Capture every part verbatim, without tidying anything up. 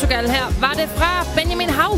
Portugal her. Var det fra Benjamin Hav?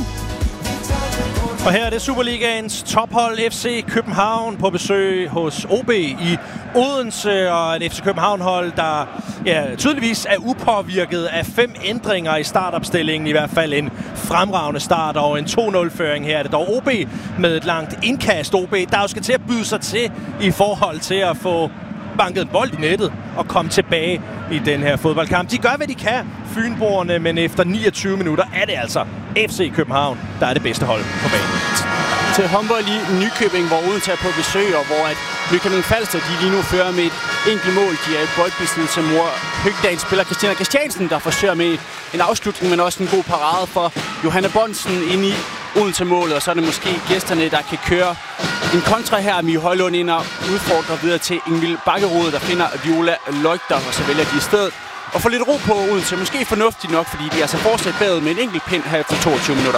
Og her er det Superligaens tophold F C København på besøg hos O B i Odense, og et F C København-hold, der ja, tydeligvis er upåvirket af fem ændringer i startopstillingen. I hvert fald en fremragende start og en to nul-føring. Her er det dog O B med et langt indkast. O B, der jo skal til at byde sig til i forhold til at få banket en bold i nettet og komme tilbage i den her fodboldkamp. De gør, hvad de kan, fynboerne, men efter niogtyve minutter er det altså F C København, der er det bedste hold på banen. Til håndbold i Nykøbing, hvor Odense er på besøg, og hvor at Nykøbing Falster, de lige nu fører med et enkelt mål. De er i boldbesiddelse. Mor Høgdal spiller Christina Christiansen, der forsøger med en afslutning, men også en god parade for Johanna Bonsen ind i Odense-målet. Og så er det måske gæsterne, der kan køre en kontra her. Mie Højlund ind og udfordrer videre til Ingvild Bakkerud, der finder Viola Løgter, og så vælger de i stedet og få lidt ro på Odense. Måske fornuftigt nok, fordi de er altså fortsat bagud med en enkelt pind her efter toogtyve minutter.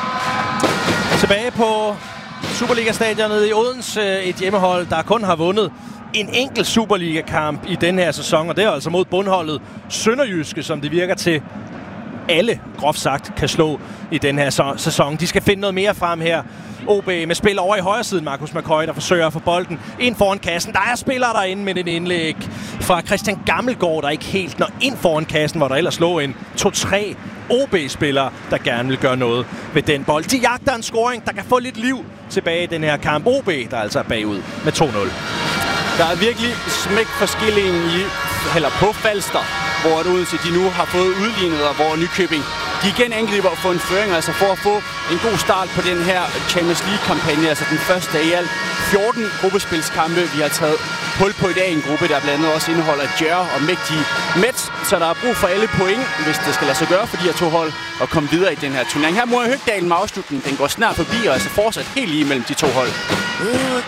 Tilbage på Superliga-stadionet i Odense, et hjemmehold, der kun har vundet en enkelt Superliga-kamp i den her sæson, og det er altså mod bundholdet Sønderjyske, som det virker til alle, groft sagt, kan slå i den her sæson. De skal finde noget mere frem her. O B med spil over i højre siden. Markus McCoy, der forsøger at få bolden ind foran kassen. Der er spillere derinde med en indlæg fra Christian Gammelgaard, der ikke helt når ind foran kassen, hvor der ellers lå en to-tre O B-spillere, der gerne vil gøre noget ved den bold. De jagter en scoring, der kan få lidt liv tilbage i den her kamp. O B, der altså er bagud med to nul. Der er virkelig smæk for skillingen i, eller på Falster, hvor Odense de nu har fået udlignet, og hvor Nykøbing de igen angriber at få en føring, altså for at få en god start på den her Champions League-kampagne, altså den første af i alt fjorten gruppespilskampe. Vi har taget hul på i dag, en gruppe, der blandt andet også indeholder Djør og mægtige Mets, så der er brug for alle point, hvis det skal lade sig gøre for de her to hold at komme videre i den her turnering. Her må Høgdal med afslutningen, den går snart forbi og altså fortsat helt lige mellem de to hold.